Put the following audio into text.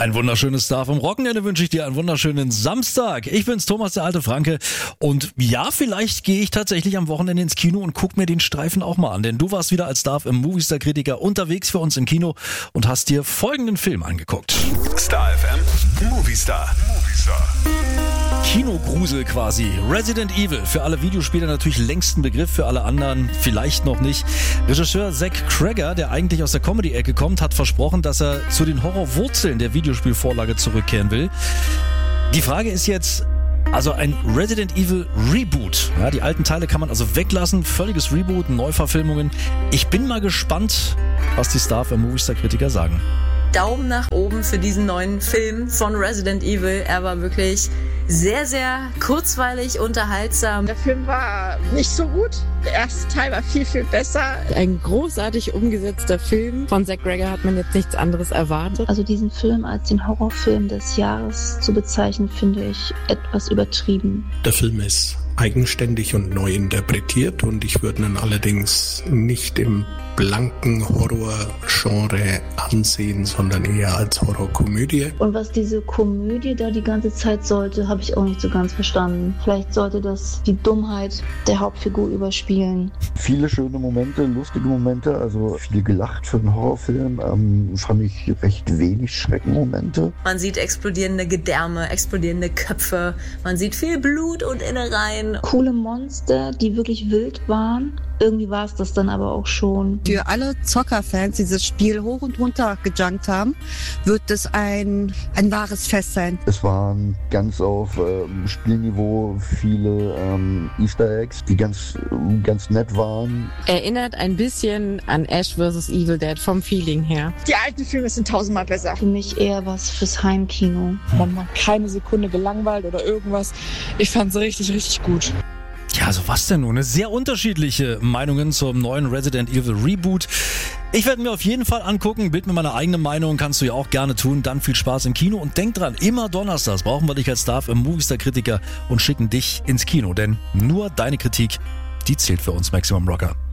Ein wunderschönes Star vom Wochenende wünsche ich dir, einen wunderschönen Samstag. Ich bin's, Thomas, der alte Franke. Und ja, vielleicht gehe ich tatsächlich am Wochenende ins Kino und guck mir den Streifen auch mal an. Denn du warst wieder als Star im Movistar-Kritiker unterwegs für uns im Kino und hast dir folgenden Film angeguckt. Star FM, Movistar. Kinogrusel quasi. Resident Evil. Für alle Videospieler natürlich längst ein Begriff, für alle anderen vielleicht noch nicht. Regisseur Zach Cregger, der eigentlich aus der Comedy-Ecke kommt, hat versprochen, dass er zu den Horrorwurzeln der Videospielvorlage zurückkehren will. Die Frage ist jetzt, also ein Resident Evil Reboot. Ja, die alten Teile kann man also weglassen. Völliges Reboot, Neuverfilmungen. Ich bin mal gespannt, was die Star im Movistar-Kritiker sagen. Daumen nach oben für diesen neuen Film von Resident Evil. Er war wirklich sehr, sehr kurzweilig, unterhaltsam. Der Film war nicht so gut. Der erste Teil war viel, viel besser. Ein großartig umgesetzter Film. Von Zach Cregger hat man jetzt nichts anderes erwartet. Also diesen Film als den Horrorfilm des Jahres zu bezeichnen, finde ich etwas übertrieben. Der Film ist eigenständig und neu interpretiert und ich würde ihn allerdings nicht im blanken Horror-Genre ansehen, sondern eher als Horrorkomödie. Und was diese Komödie da die ganze Zeit sollte, habe ich auch nicht so ganz verstanden. Vielleicht sollte das die Dummheit der Hauptfigur überspielen. Viele schöne Momente, lustige Momente, also viel gelacht für einen Horrorfilm. Fand ich recht wenig Schreckenmomente. Man sieht explodierende Gedärme, explodierende Köpfe, man sieht viel Blut und Innereien. Coole Monster, die wirklich wild waren. Irgendwie war es das dann aber auch schon. Für alle Zockerfans, die dieses Spiel hoch und runter gejunkt haben, wird es ein wahres Fest sein. Es waren ganz auf Spielniveau viele Easter Eggs, die ganz nett waren. Erinnert ein bisschen an Ash vs. Evil Dead vom Feeling her. Die alten Filme sind tausendmal besser. Für mich eher was fürs Heimkino. Man hat keine Sekunde gelangweilt oder irgendwas. Ich fand es richtig, richtig gut. Ja, also was denn nun? Sehr unterschiedliche Meinungen zum neuen Resident Evil Reboot. Ich werde mir auf jeden Fall angucken, bild mir meine eigene Meinung, kannst du ja auch gerne tun. Dann viel Spaß im Kino und denk dran, immer donnerstags brauchen wir dich als Star im Movistar-Kritiker und schicken dich ins Kino. Denn nur deine Kritik, die zählt für uns, Maximum Rocker.